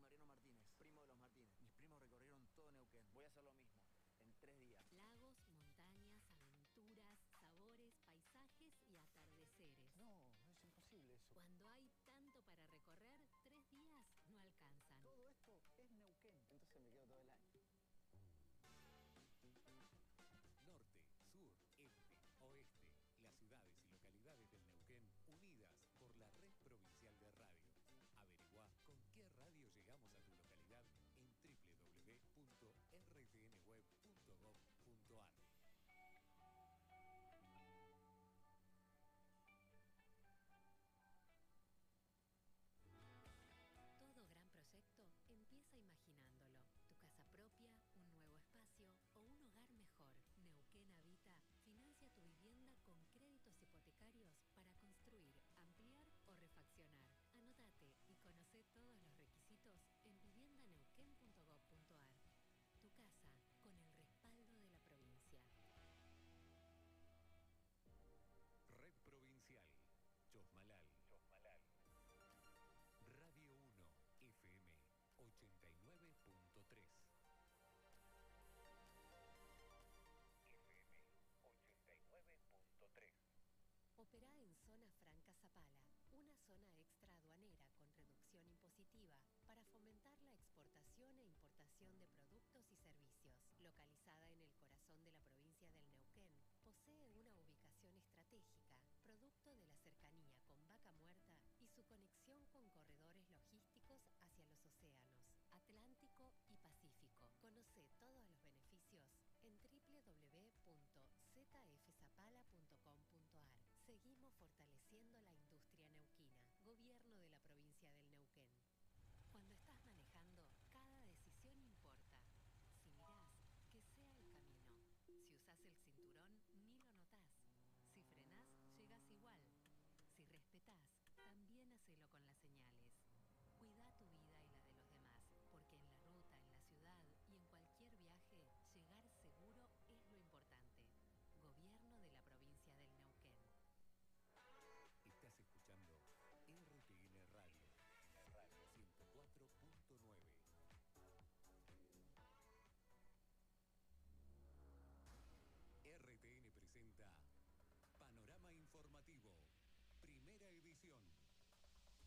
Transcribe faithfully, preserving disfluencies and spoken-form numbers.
Mariano Martínez, primo de los Martínez. Mis primos recorrieron todo Neuquén. Voy a hacer lo mismo, en tres días. Lagos, montañas, aventuras, sabores, paisajes y atardeceres. No, no es imposible eso. Cuando hay tanto para recorrer, tres días no alcanzan. Todo esto es Neuquén. Entonces me quedo todo el año. Norte, sur, este, oeste. Las ciudades y localidades del Neuquén unidas por la Red Provincial de Radio. Averiguá con qué radio llegamos a tu localidad en doble u doble u doble u punto r t n web punto gov punto a r. Todo gran proyecto empieza imaginándolo. Tu casa propia, un nuevo espacio o un hogar mejor. Neuquén Habita financia tu vivienda con créditos hipotecarios para construir, ampliar o refaccionar. Anótate y conoce todos los requisitos en viviendaneuquén punto gov punto a r. Tu casa con el respaldo de la provincia. Red Provincial. Chosmalal. Chosmalal. Radio uno, F M ochenta y nueve punto tres. F M ochenta y nueve punto tres. Operá en Zona Franca Zapala, una zona extra aduanera con reducción impositiva para fomentar la exportación e importación de productos y servicios. Localizada en el corazón de la provincia del Neuquén, posee una ubicación estratégica, producto de la cercanía con Vaca Muerta y su conexión con corredores logísticos hacia los océanos Atlántico y Pacífico. Conoce todos los beneficios en doble u doble u doble u punto z f zapala punto com punto a r. Seguimos fortaleciendo la industria neuquina. Gobierno de la